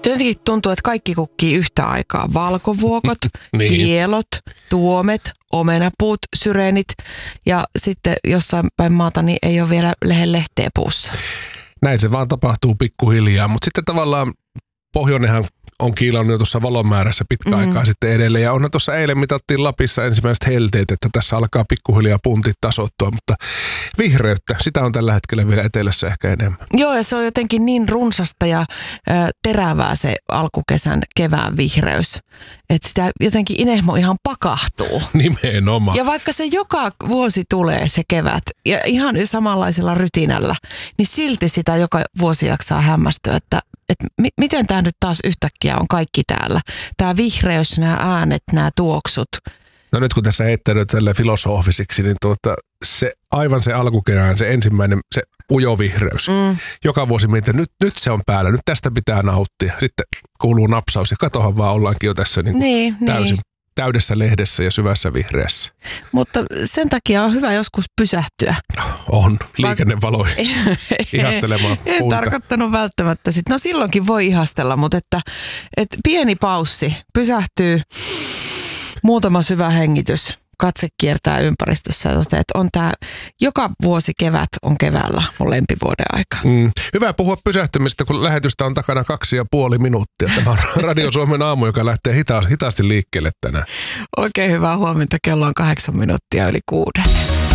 Jotenkin tuntuu, että kaikki kukkii yhtä aikaa. Valkovuokot, Niin. kielot, tuomet, omenapuut, syreenit ja sitten jossain päin maata niin ei ole vielä lehteä puussa. Näin se vaan tapahtuu pikkuhiljaa, mutta sitten tavallaan pohjoinenhan on kiilannut jo tuossa valomäärässä pitkä aikaa sitten edelleen. Ja onhan tuossa eilen mitattiin Lapissa ensimmäiset helteet, että tässä alkaa pikkuhiljaa puntit tasoittua, mutta vihreyttä, sitä on tällä hetkellä vielä etelässä ehkä enemmän. Joo, ja se on jotenkin niin runsasta ja terävää se alkukesän kevään vihreys, että sitä jotenkin inehmo ihan pakahtuu. Nimenomaan. Ja vaikka se joka vuosi tulee se kevät ja ihan samanlaisella rytinällä, niin silti sitä joka vuosi jaksaa hämmästyä, että miten tämä nyt taas yhtäkkiä on kaikki täällä. Tämä vihreys, nämä äänet, nämä tuoksut. No nyt kun tässä heittänyt tälle filosofisiksi, niin aivan se alkukerään, se ensimmäinen, se ujovihreys. Joka vuosi mietin, nyt se on päällä, nyt tästä pitää nauttia. Sitten kuuluu napsaus ja katohan vaan ollaankin jo tässä täysin täydessä lehdessä ja syvässä vihreässä. Mutta sen takia on hyvä joskus pysähtyä. On, liikennevaloihin ihastelemaan En puuta. tarkoittanut välttämättä sit. No silloinkin voi ihastella, mutta että pieni paussi, pysähtyy, muutama syvä hengitys, katse kiertää ympäristössä ja toteaa, että on tämä, joka vuosi kevät on keväällä mun lempivuoden aika. Hyvä puhua pysähtymistä, kun lähetystä on takana 2,5 minuuttia. Tämä on Radio Suomen aamu, joka lähtee hitaasti liikkeelle tänään. Oikein hyvää huomenta, kello on 8 minuuttia yli 6.